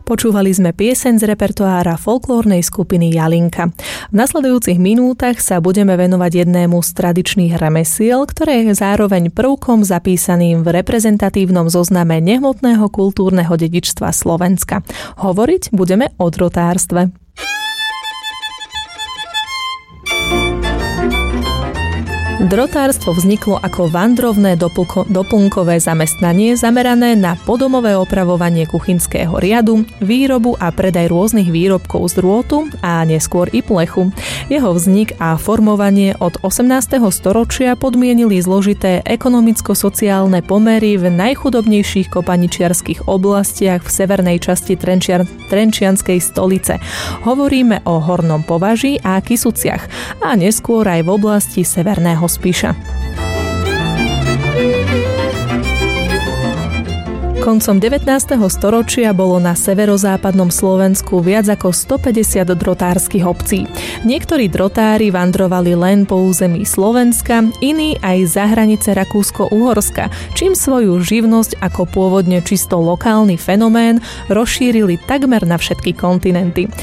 Počúvali sme pieseň z repertoára folklórnej skupiny Jalinka. V nasledujúcich minútach sa budeme venovať jednému z tradičných remesiel, ktoré je zároveň prvkom zapísaným v reprezentatívnom zozname nehmotného kultúrneho dedičstva Slovenska. Hovoriť budeme o drotárstve. Drotárstvo vzniklo ako vandrovné doplnkové zamestnanie zamerané na podomové opravovanie kuchynského riadu, výrobu a predaj rôznych výrobkov z drôtu a neskôr i plechu. Jeho vznik a formovanie od 18. storočia podmienili zložité ekonomicko-sociálne pomery v najchudobnejších kopaničiarskych oblastiach v severnej časti Trenčianskej stolice. Hovoríme o Hornom Považí a Kysuciach a neskôr aj v oblasti Severného Spiša. Koncom 19. storočia bolo na severozápadnom Slovensku viac ako 150 drotárskych obcí. Niektorí drotári vandrovali len po území Slovenska, iní aj za hranice Rakúsko-Uhorska, čím svoju živnosť ako pôvodne čisto lokálny fenomén rozšírili takmer na všetky kontinenty.